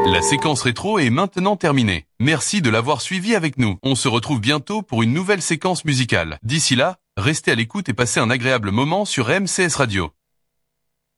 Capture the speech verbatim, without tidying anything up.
La séquence rétro est maintenant terminée. Merci de l'avoir suivi avec nous. On se retrouve bientôt pour une nouvelle séquence musicale. D'ici là, restez à l'écoute et passez un agréable moment sur M C S Radio.